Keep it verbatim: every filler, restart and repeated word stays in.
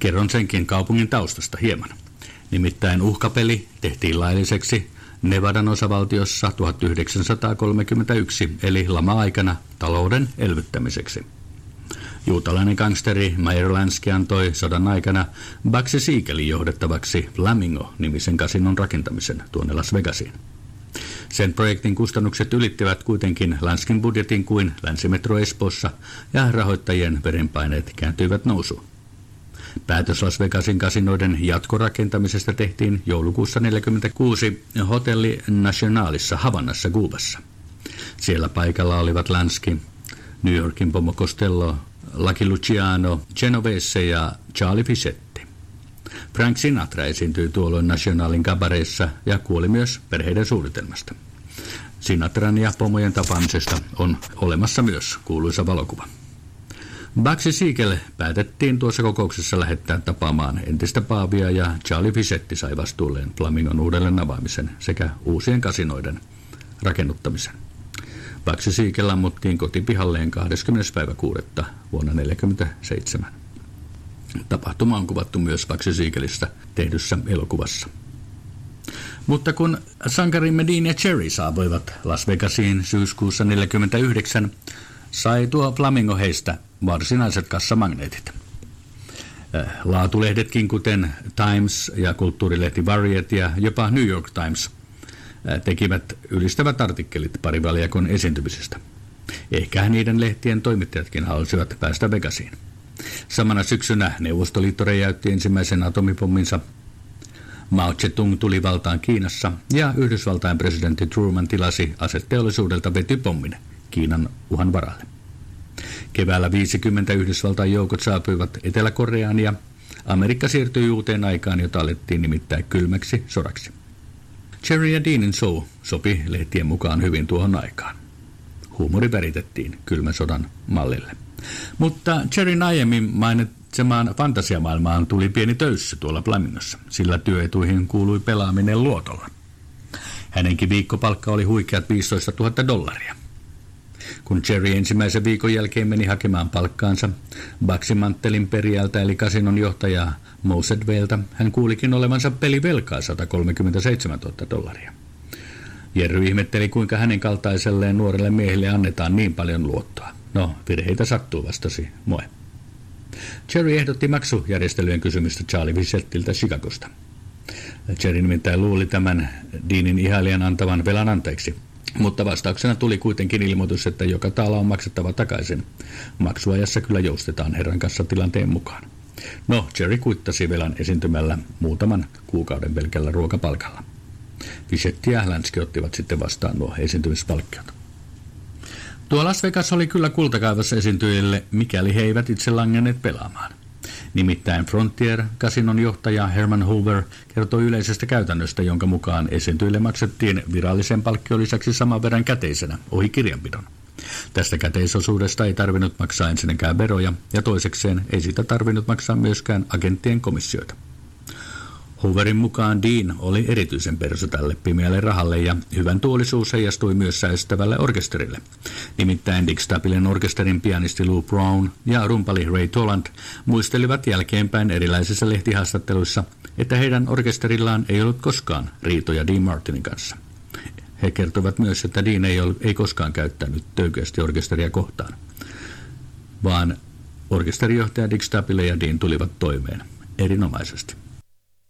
Kerron senkin kaupungin taustasta hieman. Nimittäin uhkapeli tehtiin lailliseksi Nevadan osavaltiossa tuhatyhdeksänsataakolmekymmentäyksi, eli lama-aikana talouden elvyttämiseksi. Juutalainen gangsteri Meyer Lansky antoi sodan aikana Bugsy Siegelin johdettavaksi Flamingo-nimisen kasinon rakentamisen tuonne Las Vegasiin. Sen projektin kustannukset ylittivät kuitenkin Lanskyn budjetin kuin Länsimetro Espoossa, ja rahoittajien verenpaineet kääntyivät nousuun. Päätös Las Vegasin kasinoiden jatkorakentamisesta tehtiin joulukuussa tuhatyhdeksänsataaneljäkymmentäkuusi Hotelli Nacionalissa Havannassa, Kuubassa. Siellä paikalla olivat Lansky, New Yorkin Pomo Costello, Lucky Luciano, Genovese ja Charlie Fischetti. Frank Sinatra esiintyi tuolloin Nationalin kabareissa ja kuoli myös perheiden suunnitelmasta. Sinatran ja pomojen tapaamisesta on olemassa myös kuuluisa valokuva. Bugsy Siegel päätettiin tuossa kokouksessa lähettää tapaamaan entistä paavia, ja Charlie Fischetti sai vastuulleen Flamingon uudelleen avaamisen sekä uusien kasinoiden rakennuttamisen. Bugsy Siegel ammuttiin kotipihalleen kahdeskymmenes päivä kuudetta vuonna tuhatyhdeksänsataaneljäkymmentäseitsemän. Tapahtuma on kuvattu myös Bugsy Siegelistä tehdyssä elokuvassa. Mutta kun sankarimme Dean ja Jerry saavuivat Las Vegasiin syyskuussa tuhatyhdeksänsataaneljäkymmentäyhdeksän, sai tuo Flamingo heistä varsinaiset kassamagneetit. Laatulehdetkin, kuten Times ja kulttuurilehti Variety ja jopa New York Times, tekivät ylistävät artikkelit parivaljakon esiintymisestä. Ehkä niiden lehtien toimittajatkin halusivat päästä Vegasiin. Samana syksynä Neuvostoliitto räjäytti ensimmäisen atomipomminsa. Mao Zedong tuli valtaan Kiinassa, ja Yhdysvaltain presidentti Truman tilasi aseteollisuudelta vetypommin Kiinan uhan varalle. Keväällä viisikymmentä Yhdysvaltain joukot saapuivat Etelä-Koreaan, ja Amerikka siirtyi uuteen aikaan, jota alettiin nimittää kylmäksi sodaksi. Jerry ja Deanin show sopi lehtien mukaan hyvin tuohon aikaan. Huumori väritettiin kylmän sodan mallille. Mutta Jerryn aiemmin mainitsemaan fantasiamaailmaan tuli pieni töyssy tuolla Flamingossa, sillä työetuihin kuului pelaaminen luotolla. Hänenkin viikkopalkka oli huikeat viisitoista tuhatta dollaria. Kun Jerry ensimmäisen viikon jälkeen meni hakemaan palkkaansa Bugsy Manttelin perijältä eli kasinon johtajaa Mousedveltä, hän kuulikin olevansa pelivelkaa sata kolmekymmentäseitsemän tuhatta dollaria. Jerry ihmetteli, kuinka hänen kaltaiselleen nuorelle miehelle annetaan niin paljon luottoa. No, virheitä sattuu, vastasi Moe. Jerry ehdotti maksujärjestelyjen kysymystä Charlie Fichettiltä Chicagosta. Jerry nimittäin luuli tämän Deanin ihailijan antavan velan anteeksi, mutta vastauksena tuli kuitenkin ilmoitus, että joka taala on maksettava takaisin. Maksuajassa kyllä joustetaan herran kanssa tilanteen mukaan. No, Jerry kuittasi velan esiintymällä muutaman kuukauden pelkällä ruokapalkalla. Fischetti ja Lansky ottivat sitten vastaan nuo esiintymispalkkiot. Tuo Las Vegas oli kyllä kultakaivassa esiintyjille, mikäli he eivät itse langenneet pelaamaan. Nimittäin Frontier-kasinon johtaja Herman Hoover kertoi yleisestä käytännöstä, jonka mukaan esiintyjille maksettiin virallisen palkkion lisäksi saman verran käteisenä ohi kirjanpidon. Tästä käteisosuudesta ei tarvinnut maksaa ensinnäkään veroja, ja toisekseen ei siitä tarvinnut maksaa myöskään agenttien komissioita. Hooverin mukaan Dean oli erityisen perso tälle pimeälle rahalle, ja hyvän tuolisuus heijastui myös säästävälle orkesterille. Nimittäin Dick Stapelen orkesterin pianisti Lou Brown ja rumpali Ray Toland muistelivat jälkeenpäin erilaisissa lehtihaastatteluissa, että heidän orkesterillaan ei ollut koskaan riitoja Dean Martinin kanssa. He kertovat myös, että Dean ei, ollut, ei koskaan käyttänyt töykeästi orkesteria kohtaan, vaan orkesterijohtaja Dick Stapele ja Dean tulivat toimeen erinomaisesti.